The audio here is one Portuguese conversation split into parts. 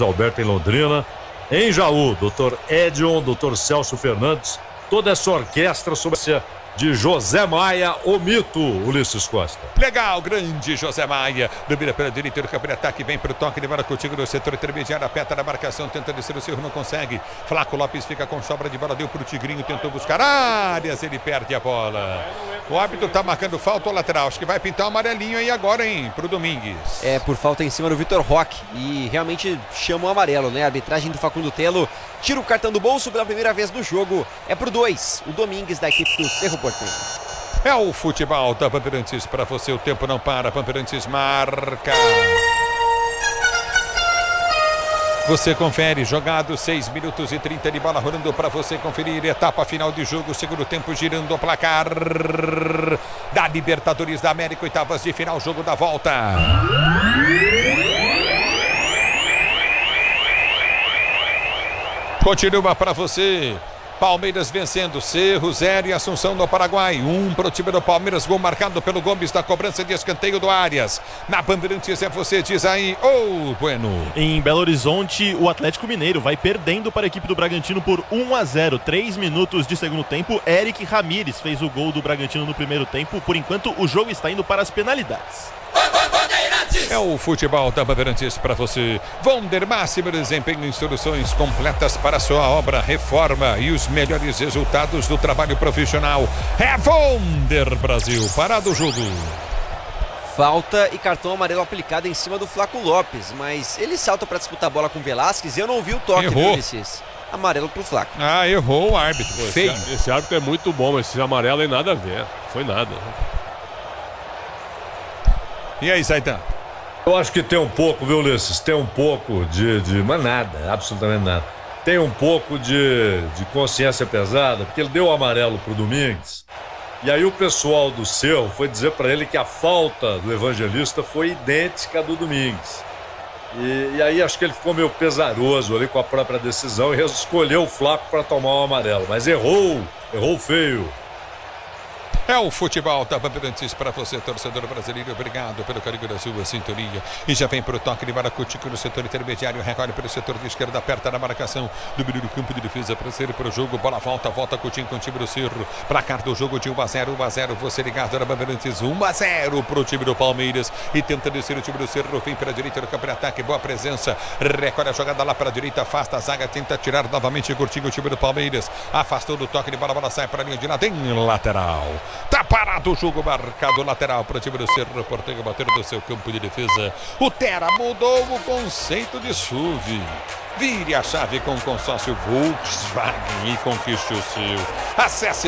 Alberto em Londrina. Em Jaú, Dr. Edion, Dr. Celso Fernandes, toda essa orquestra sob a de José Maia, o mito, Ulisses Costa. Legal, grande José Maia. Domina pela direita do campo de ataque, vem pro toque, demora contigo no setor intermediário, aperta na marcação, tenta descer o Cerro, não consegue. Flaco Lopes fica com sobra de bola, deu pro Tigrinho, tentou buscar áreas, ele perde a bola. O árbitro tá marcando falta ao lateral, acho que vai pintar um amarelinho aí agora, hein, pro Domingues. É, por falta em cima do Vitor Roque, e realmente chama o amarelo, né? A arbitragem do Facundo Telo tira o cartão do bolso pela primeira vez no jogo, é pro 2, o Domingues da equipe do Cerro Porteño. É o futebol da Bandeirantes para você, o tempo não para, Bandeirantes marca. Você confere, jogado 6 minutos e 30 de bola rolando para você conferir, etapa final de jogo, segundo tempo girando o placar da Libertadores da América, oitavas de final, jogo da volta. Continua para você. Palmeiras vencendo, Cerro 0 e Assunção no Paraguai. 1 para o time do Palmeiras, gol marcado pelo Gomes da cobrança de escanteio do Arias. Na Bandeirantes é você, diz aí, Bueno. Em Belo Horizonte, o Atlético Mineiro vai perdendo para a equipe do Bragantino por 1-0. 3 minutos de segundo tempo, Eric Ramírez fez o gol do Bragantino no primeiro tempo. Por enquanto, o jogo está indo para as penalidades. É o futebol da Bandeirantes para você. Vonder Máximo Desempenho em soluções completas para a sua obra, reforma e os melhores resultados do trabalho profissional. É Vonder Brasil. Parado o jogo. Falta e cartão amarelo aplicado em cima do Flaco Lopes, mas ele salta para disputar a bola com o Velasquez e eu não vi o toque, errou. Amarelo pro Flaco. Ah, errou o árbitro. Feio. Esse árbitro é muito bom, mas esse amarelo tem nada a ver. Foi nada. E aí, Zaidan? Eu acho que tem um pouco, viu, Ulisses? Tem um pouco mas nada, absolutamente nada. Tem um pouco de consciência pesada, porque ele deu o amarelo pro Domingues. E aí o pessoal do Cerro foi dizer para ele que a falta do Evangelista foi idêntica à do Domingues. E aí acho que ele ficou meio pesaroso ali com a própria decisão e escolheu o Flaco para tomar o amarelo. Mas errou feio. É o futebol da Bandeirantes para você, torcedor brasileiro. Obrigado pelo carinho da sua sintonia. E já vem para o toque de Maracutico no setor intermediário. Recolhe pelo setor de esquerda, aperta na marcação. Domínio do campo de defesa para ser para o jogo. Bola volta Coutinho com o time do Cerro. Placar do jogo de 1-0. Você ligado na Bandeirantes. 1-0 para o time do Palmeiras. E tenta descer o time do Cerro. Vem pela direita do campo de ataque. Boa presença. Recolhe a jogada lá para a direita. Afasta a zaga. Tenta tirar novamente Coutinho o time do Palmeiras. Afastou do toque de bola. Bola sai para a linha de lado em lateral. Tá parado o jogo, marcado lateral para o time do Cerro Porteño, bater do seu campo de defesa. O Tera mudou o conceito de SUV. Vire a chave com o consórcio Volkswagen e conquiste o seu. Acesse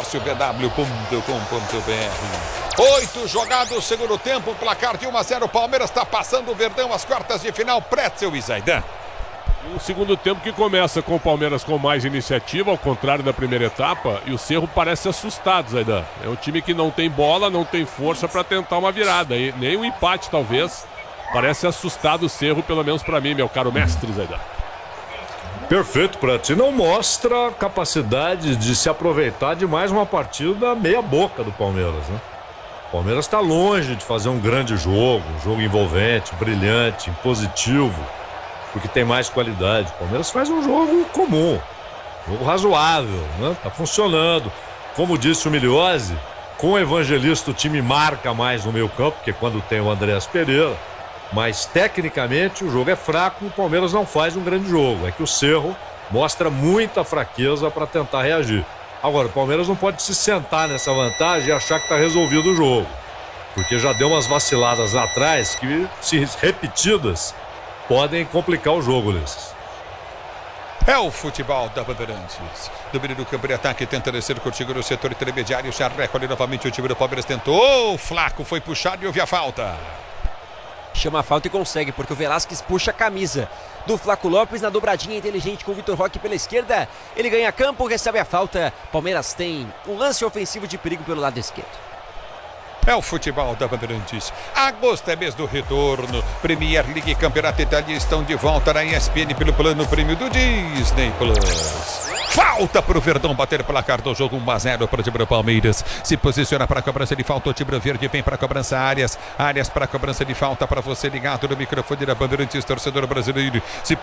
consórciovw.com.br. 8 jogados, segundo tempo, placar de 1-0. Palmeiras está passando o Verdão às quartas de final. Pretzel e Zaidan. Um segundo tempo que começa com o Palmeiras com mais iniciativa, ao contrário da primeira etapa, e o Cerro parece assustado, Zaidan. É um time que não tem bola, não tem força para tentar uma virada, e nem um empate talvez. Parece assustado o Cerro, pelo menos para mim, meu caro mestre, Zaidan. Perfeito, Prati. Não mostra capacidade de se aproveitar de mais uma partida meia boca do Palmeiras, né? O Palmeiras está longe de fazer um grande jogo, um jogo envolvente, brilhante, positivo, porque tem mais qualidade. O Palmeiras faz um jogo comum, um jogo razoável, né? Tá funcionando. Como disse o Miliose, com o Evangelista o time marca mais no meio campo, porque quando tem o Andréas Pereira, mas tecnicamente o jogo é fraco, o Palmeiras não faz um grande jogo. É que o Cerro mostra muita fraqueza para tentar reagir. Agora, o Palmeiras não pode se sentar nessa vantagem e achar que está resolvido o jogo, porque já deu umas vaciladas lá atrás que, se repetidas, podem complicar o jogo, Ulisses. É o futebol da Bandeirantes. Domínio do campo de ataque, tenta descer contigo no setor intermediário. Já recolhe novamente o time do Palmeiras. Tentou, o Flaco foi puxado e houve a falta. Chama a falta e consegue, porque o Velasquez puxa a camisa do Flaco Lopes na dobradinha inteligente com o Vitor Roque pela esquerda. Ele ganha campo, recebe a falta. Palmeiras tem um lance ofensivo de perigo pelo lado esquerdo. É o futebol da Bandeirantes. Agosto é mês do retorno. Premier League e Campeonato Itália estão de volta na ESPN pelo plano prêmio do Disney Plus. Falta para o Verdão bater o placar do jogo. 1-0 para o time do Palmeiras. Se posiciona para a cobrança de falta. O time verde vem para a cobrança Arias. Arias para a cobrança de falta para você ligado no microfone da Bandeirantes, torcedor brasileiro. Se